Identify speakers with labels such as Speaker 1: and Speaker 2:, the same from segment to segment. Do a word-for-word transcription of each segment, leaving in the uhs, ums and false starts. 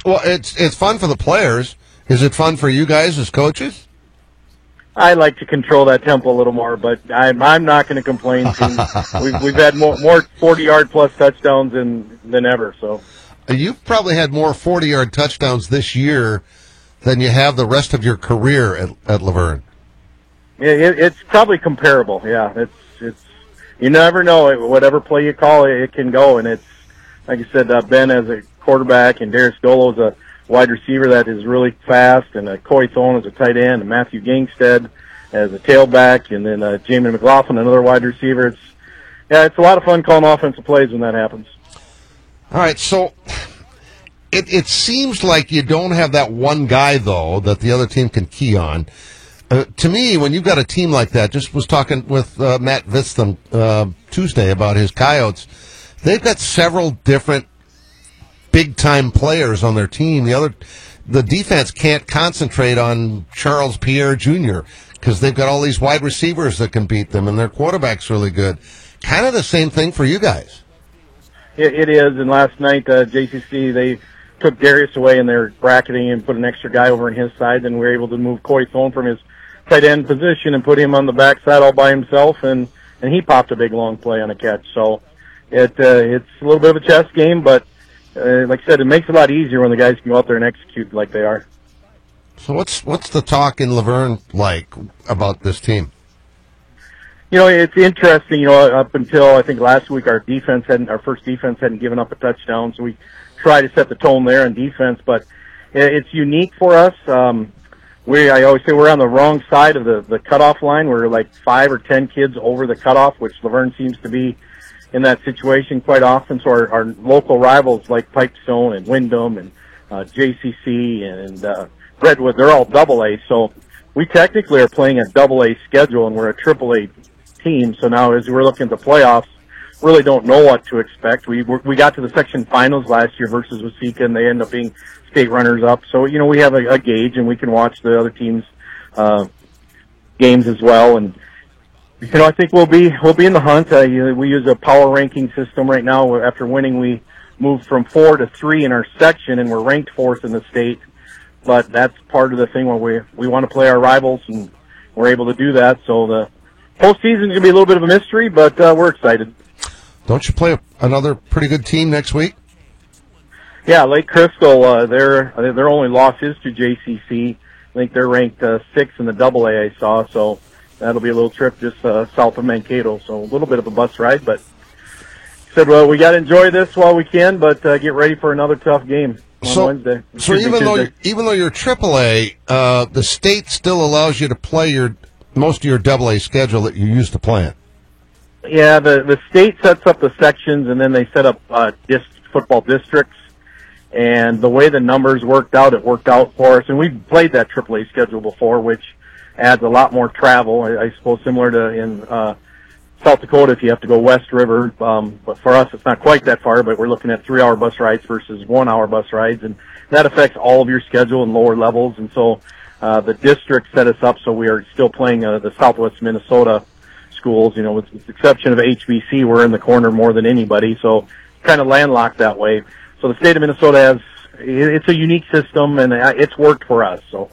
Speaker 1: Well, it's it's fun for the players. Is it fun for you guys as coaches?
Speaker 2: I like to control that tempo a little more, but I'm I'm not going to complain. we've we've had more more forty-yard plus touchdowns than than ever. So
Speaker 1: you've probably had more forty-yard touchdowns this year than you have the rest of your career at, at Laverne.
Speaker 2: Yeah, it, it's probably comparable. Yeah, it's it's you never know. Whatever play you call, it, it can go. And it's like I said, uh, Ben as a quarterback and Darius Dolo is a wide receiver that is really fast, and uh, Coy Thone as a tight end, and Matthew Gangstead as a tailback, and then uh, Jamin McLaughlin, another wide receiver. It's yeah, it's a lot of fun calling offensive plays when that happens.
Speaker 1: All right, so it it seems like you don't have that one guy though that the other team can key on. Uh, to me, when you've got a team like that, just was talking with uh, Matt Vistham uh, Tuesday about his Coyotes. They've got several different big-time players on their team. The other, the defense can't concentrate on Charles Pierre Junior because they've got all these wide receivers that can beat them, and their quarterback's really good. Kind of the same thing for you guys.
Speaker 2: It, it is, and last night, uh, J C C, they took Darius away in their bracketing and put an extra guy over on his side, and we were able to move Coy Thone from his tight end position and put him on the backside all by himself, and, and he popped a big long play on a catch. So it uh, it's a little bit of a chess game, but Uh, like I said, it makes it a lot easier when the guys can go out there and execute like they are.
Speaker 1: So what's what's the talk in Laverne like about this team?
Speaker 2: You know, it's interesting. You know, up until I think last week, our defense hadn't, our first defense hadn't given up a touchdown, so we try to set the tone there on defense. But it's unique for us. Um, we, I always say, we're on the wrong side of the the cutoff line. We're like five or ten kids over the cutoff, which Laverne seems to be in that situation quite often. So our, our local rivals like Pipestone and Wyndham and uh, J C C and uh, Redwood, they're all double A. So we technically are playing a double A schedule, and we're a triple A team. So now as we're looking at the playoffs, really don't know what to expect. We we got to the section finals last year versus Waseca, and they end up being state runners up. So, you know, we have a, a gauge, and we can watch the other teams' uh, games as well. And you know, I think we'll be we'll be in the hunt. Uh, we use a power ranking system right now. After winning, we moved from four to three in our section, and we're ranked fourth in the state. But that's part of the thing where we we want to play our rivals, and we're able to do that. So the postseason is going to be a little bit of a mystery, but uh, we're excited.
Speaker 1: Don't you play another pretty good team next week?
Speaker 2: Yeah, Lake Crystal. Uh, their their only loss is to J C C. I think they're ranked uh, sixth in the double A. I saw so. That'll be a little trip just uh, south of Mankato, so a little bit of a bus ride. But said, well, we got to enjoy this while we can, but uh, get ready for another tough game on
Speaker 1: so,
Speaker 2: Wednesday.
Speaker 1: So even Tuesday. though you're, even though you're triple A, uh, the state still allows you to play your most of your double A schedule that you used to play in.
Speaker 2: Yeah, the the state sets up the sections, and then they set up uh, dis- football districts. And the way the numbers worked out, it worked out for us. And we've played that triple A schedule before, which adds a lot more travel, I, I suppose, similar to in uh, South Dakota if you have to go West River. Um, but for us, it's not quite that far, but we're looking at three-hour bus rides versus one-hour bus rides, and that affects all of your schedule and lower levels. And so uh, the district set us up so we are still playing uh, the Southwest Minnesota schools. You know, with the exception of H B C, we're in the corner more than anybody, so kind of landlocked that way. So the state of Minnesota has, it's a unique system, and it's worked for us, so.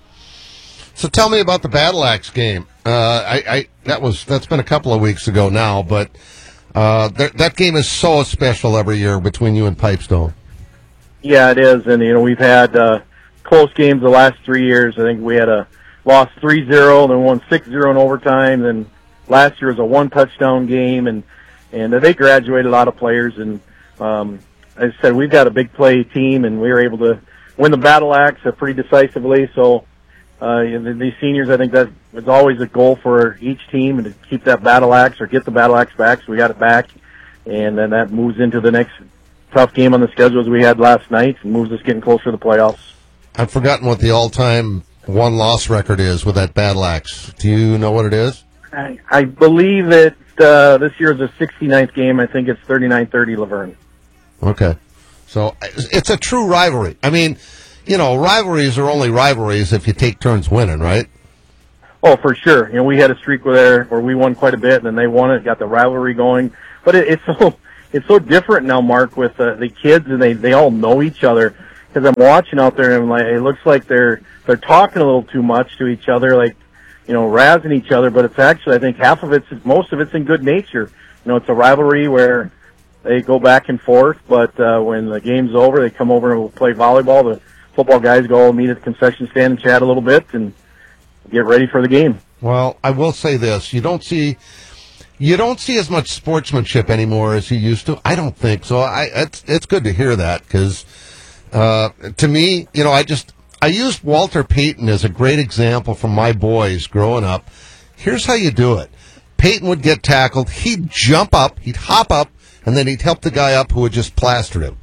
Speaker 1: So tell me about the Battle Axe game. Uh, I, I that was that's been a couple of weeks ago now, but uh, th- that game is so special every year between you and Pipestone.
Speaker 2: Yeah, it is, and you know we've had uh, close games the last three years. I think we had a lost three zero, then won six zero in overtime. Then last year was a one touchdown game, and and they graduated a lot of players. And um, as I said, we've got a big play team, and we were able to win the Battle Axe pretty decisively. So. Uh, these seniors, I think that was always a goal for each team, and to keep that Battle Axe or get the Battle Axe back. So we got it back, and then that moves into the next tough game on the schedule as we had last night, and moves us getting closer to the playoffs.
Speaker 1: I've forgotten what the all-time one-loss record is with that Battle Axe. Do you know what it is?
Speaker 2: I, I believe it. Uh, this year is the sixty-ninth game. I think it's thirty-nine thirty Laverne.
Speaker 1: Okay, so it's a true rivalry. I mean. You know, rivalries are only rivalries if you take turns winning, right?
Speaker 2: Oh, for sure. You know, we had a streak there where we won quite a bit, and then they won it, got the rivalry going. But it, it's so it's so different now, Mark, with uh, the kids, and they, they all know each other. because I'm watching out there and I'm like, it looks like they're they're talking a little too much to each other, like, you know, razzing each other. But it's actually, I think half of it's, most of it's in good nature. You know, it's a rivalry where they go back and forth, but uh, when the game's over, they come over and we'll play volleyball. The football guys go meet at the concession stand and chat a little bit and get ready for the game.
Speaker 1: Well, I will say this: you don't see you don't see as much sportsmanship anymore as you used to. I don't think so. I it's it's good to hear that, because uh, to me, you know, I just I used Walter Payton as a great example from my boys growing up. Here's how you do it: Payton would get tackled, he'd jump up, he'd hop up, and then he'd help the guy up who had just plastered him.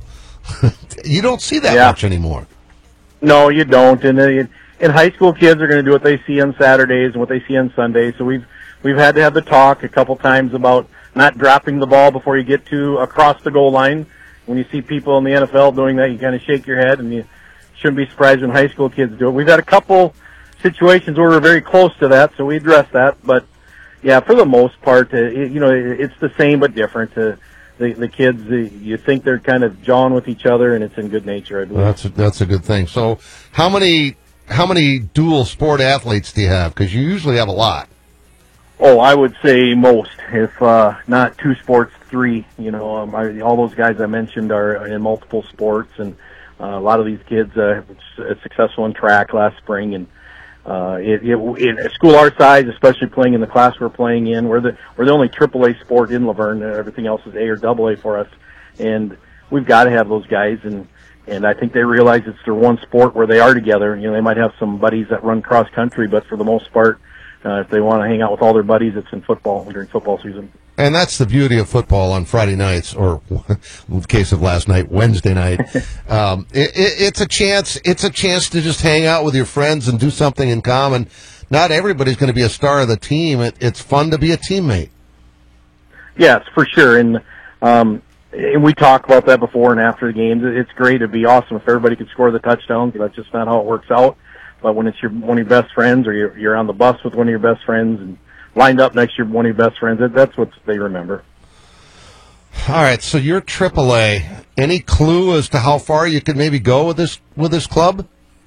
Speaker 1: You don't see that
Speaker 2: yeah.
Speaker 1: much anymore.
Speaker 2: No, you don't. And uh, and high school kids are going to do what they see on Saturdays and what they see on Sundays. So we've we've had to have the talk a couple times about not dropping the ball before you get to across the goal line. When you see people in the N F L doing that, you kind of shake your head, and you shouldn't be surprised when high school kids do it. We've had a couple situations where we're very close to that, so we address that. But yeah, for the most part, uh, it, you know, it, it's the same but different. Uh, the the kids, the, you think they're kind of jawing with each other, and it's in good nature, I believe.
Speaker 1: Well, that's a, that's a good thing. So, how many how many dual sport athletes do you have? Because you usually have a lot.
Speaker 2: Oh, I would say most, if uh, not two sports, three. You know, um, I, all those guys I mentioned are in multiple sports, and uh, a lot of these kids uh, were successful in track last spring. And uh, it, it, in a school our size, especially playing in the class we're playing in, we're the we're the only triple A sport in Laverne. Everything else is A or double A for us, and we've got to have those guys. And and I think they realize it's their one sport where they are together. You know, they might have some buddies that run cross country, but for the most part, Uh, if they want to hang out with all their buddies, it's in football during football season.
Speaker 1: And that's the beauty of football on Friday nights, or in the case of last night, Wednesday night. um, it, it, it's a chance. It's a chance to just hang out with your friends and do something in common. Not everybody's going to be a star of the team. It, it's fun to be a teammate.
Speaker 2: Yes, for sure. And um, and we talk about that before and after the games. It's great. It'd be awesome if everybody could score the touchdowns, but that's just not how it works out. But when it's your one of your best friends, or you're, you're on the bus with one of your best friends and lined up next to one of your best friends, that, that's what they remember.
Speaker 1: All right, so you're triple A. Any clue as to how far you could maybe go with this with this club?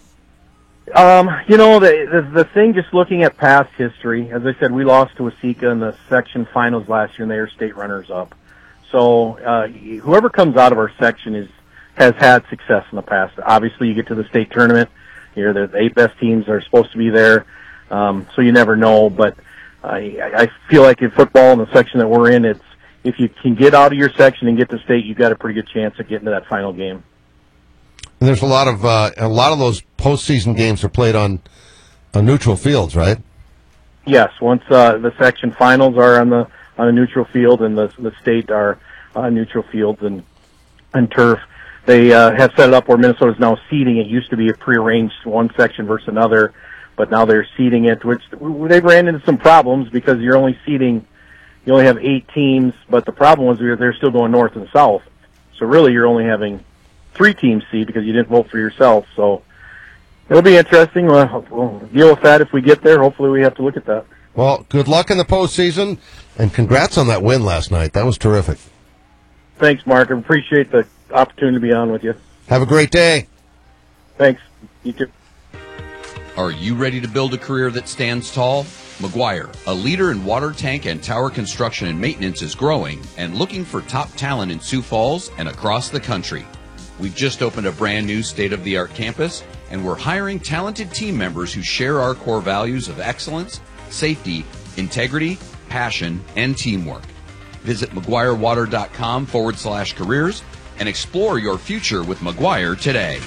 Speaker 2: Um, you know, the, the the thing, just looking at past history, as I said, we lost to Waseca in the section finals last year, and they are state runners-up. So uh, whoever comes out of our section is has had success in the past. Obviously, you get to the state tournament. Here, the eight best teams are supposed to be there, um, so you never know. But I, I feel like in football, in the section that we're in, it's if you can get out of your section and get to state, you've got a pretty good chance of getting to that final game.
Speaker 1: And there's a lot of uh, a lot of those postseason games are played on, on neutral fields, right?
Speaker 2: Yes, once uh, the section finals are on the on a neutral field, and the the state are on neutral fields and and turf. They uh, have set it up where Minnesota's now seeding. It used to be a prearranged one section versus another, but now they're seeding it, which they ran into some problems because you're only seeding, you only have eight teams, but the problem was they're still going north and south. So really you're only having three teams seed because you didn't vote for yourself. So it'll be interesting. We'll, we'll deal with that if we get there. Hopefully we have to look at that.
Speaker 1: Well, good luck in the postseason, and congrats on that win last night. That was terrific.
Speaker 2: Thanks, Mark. I appreciate the opportunity to be on with you.
Speaker 1: Have a great day.
Speaker 2: Thanks. You too.
Speaker 3: Are you ready to build a career that stands tall? McGuire, a leader in water tank and tower construction and maintenance, is growing and looking for top talent in Sioux Falls and across the country. We've just opened a brand new state-of-the-art campus, and we're hiring talented team members who share our core values of excellence, safety, integrity, passion, and teamwork. Visit McGuireWater.com forward slash careers and explore your future with McGuire today.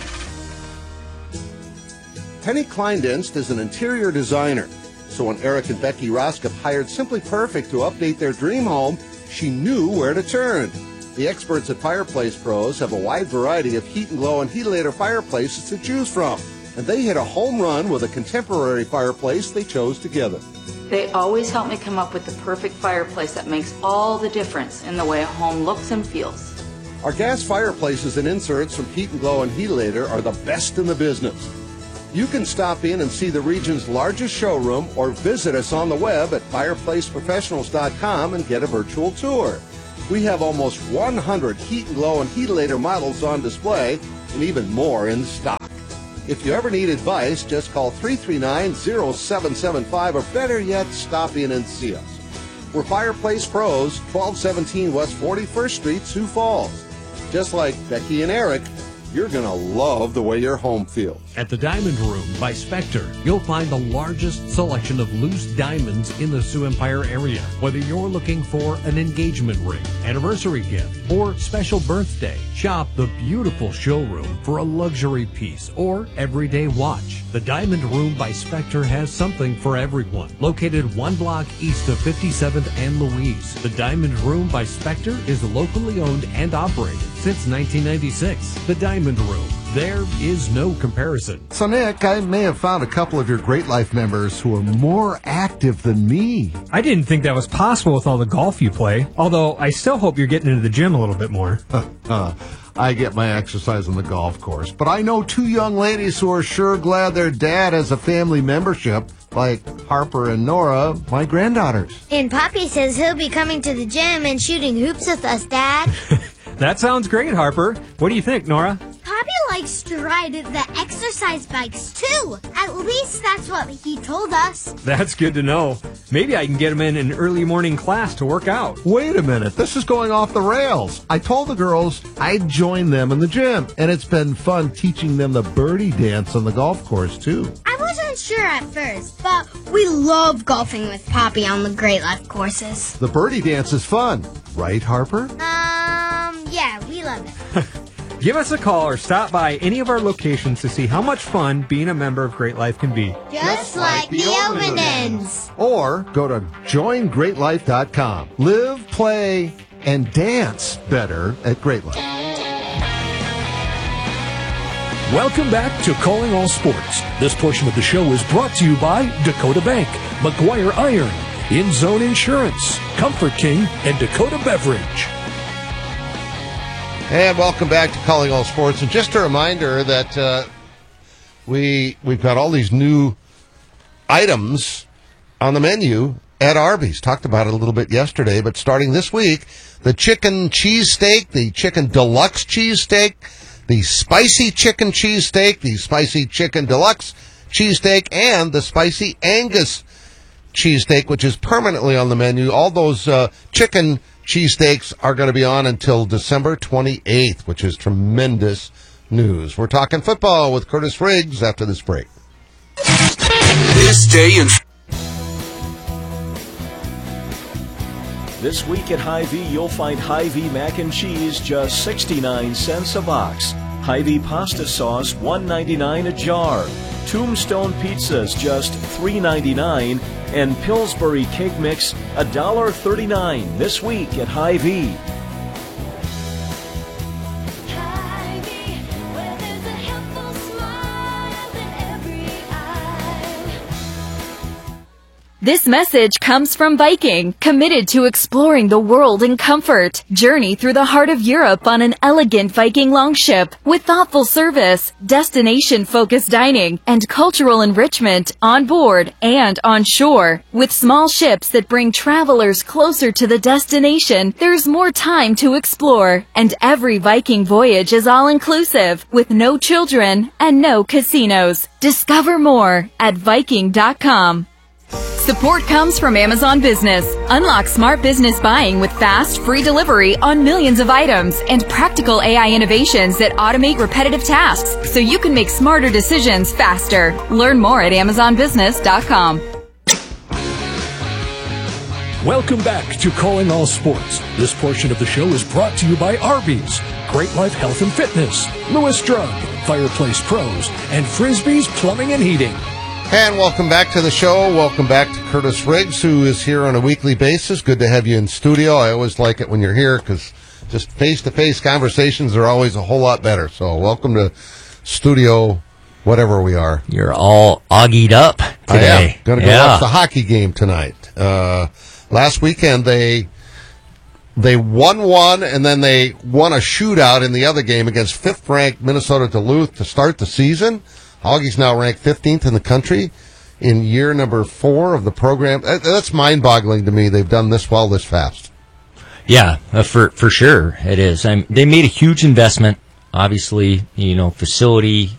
Speaker 1: Penny Kleindienst is an interior designer. So when Eric and Becky Roskop hired Simply Perfect to update their dream home, she knew where to turn. The experts at Fireplace Pros have a wide variety of Heat and Glow and Heatilator fireplaces to choose from. And they hit a home run with a contemporary fireplace they chose together.
Speaker 4: They always help me come up with the perfect fireplace that makes all the difference in the way a home looks and feels.
Speaker 1: Our gas fireplaces and inserts from Heat and Glow and Heatilator are the best in the business. You can stop in and see the region's largest showroom or visit us on the web at fireplace professionals dot com and get a virtual tour. We have almost one hundred Heat and Glow and Heatilator models on display, and even more in stock. If you ever need advice, just call three three nine, zero seven seven five, or better yet, stop in and see us. We're Fireplace Pros, twelve seventeen West forty-first Street, Sioux Falls. Just like Becky and Eric, you're going to love the way your home feels.
Speaker 5: At the Diamond Room by Spectre, you'll find the largest selection of loose diamonds in the Sioux Empire area. Whether you're looking for an engagement ring, anniversary gift, or special birthday, shop the beautiful showroom for a luxury piece or everyday watch. The Diamond Room by Spectre has something for everyone. Located one block east of fifty-seventh and Louise, the Diamond Room by Spectre is locally owned and operated since nineteen ninety-six. The Diamond Room. There is no comparison.
Speaker 1: So, Nick, I may have found a couple of your Great Life members who are more active than me.
Speaker 6: I didn't think that was possible with all the golf you play, although I still hope you're getting into the gym a little bit more.
Speaker 1: uh, I get my exercise on the golf course, but I know two young ladies who are sure glad their dad has a family membership, like Harper and Nora, my granddaughters.
Speaker 7: And Poppy says he'll be coming to the gym and shooting hoops with us, Dad.
Speaker 6: That sounds great, Harper. What do you think, Nora?
Speaker 7: Poppy likes to ride the exercise bikes, too. At least that's what he told us.
Speaker 6: That's good to know. Maybe I can get him in an early morning class to work out.
Speaker 1: Wait a minute. This is going off the rails. I told the girls I'd join them in the gym, and it's been fun teaching them the birdie dance on the golf course, too.
Speaker 7: I wasn't sure at first, but we love golfing with Poppy on the Great Life courses.
Speaker 1: The birdie dance is fun. Right, Harper?
Speaker 7: Um, yeah, we love it.
Speaker 6: Give us a call or stop by any of our locations to see how much fun being a member of Great Life can be.
Speaker 7: Just like the Ovendens.
Speaker 1: Or go to join great life dot com. Live, play, and dance better at Great Life.
Speaker 8: Welcome back to Calling All Sports. This portion of the show is brought to you by Dakota Bank, McGuire Iron, In Zone Insurance, Comfort King, and Dakota Beverage.
Speaker 1: And welcome back to Calling All Sports. And just a reminder that uh, we, we've got all these new items on the menu at Arby's. Talked about it a little bit yesterday, but starting this week, the chicken cheesesteak, the chicken deluxe cheesesteak, the spicy chicken cheesesteak, the spicy chicken deluxe cheesesteak, and the spicy Angus cheesesteak, which is permanently on the menu. All those uh, chicken cheesesteaks are going to be on until December twenty-eighth, which is tremendous news. We're talking football with Curtis Riggs after this break.
Speaker 9: This day in This week at Hy-Vee, you'll find Hy-Vee mac and cheese just sixty-nine cents a box. Hy-Vee pasta sauce one ninety-nine a jar. Tombstone pizzas just three ninety-nine, and Pillsbury cake mix one thirty-nine this week at Hy-Vee.
Speaker 10: This message comes from Viking, committed to exploring the world in comfort. Journey through the heart of Europe on an elegant Viking longship with thoughtful service, destination-focused dining, and cultural enrichment on board and on shore. With small ships that bring travelers closer to the destination, there's more time to explore. And every Viking voyage is all-inclusive, with no children and no casinos. Discover more at Viking dot com. Support comes from Amazon Business. Unlock smart business buying with fast, free delivery on millions of items and practical A I innovations that automate repetitive tasks so you can make smarter decisions faster. Learn more at Amazon Business dot com.
Speaker 8: Welcome back to Calling All Sports. This portion of the show is brought to you by Arby's, Great Life Health and Fitness, Lewis Drug, Fireplace Pros, and Frisbee's Plumbing and Heating.
Speaker 1: And welcome back to the show. Welcome back to Curtis Riggs, who is here on a weekly basis. Good to have you in studio. I always like it when you're here because just face-to-face conversations are always a whole lot better. So welcome to studio, whatever we are.
Speaker 11: You're all augied up today.
Speaker 1: I am. Going to go
Speaker 11: yeah.
Speaker 1: watch the hockey game tonight. Uh, last weekend, they they won one, and then they won a shootout in the other game against fifth-ranked Minnesota Duluth to start the season. Augie's now ranked fifteenth in the country in year number four of the program. That's mind-boggling to me. They've done this well this fast.
Speaker 11: Yeah, uh, for for sure it is. I'm, they made a huge investment obviously, you know, facility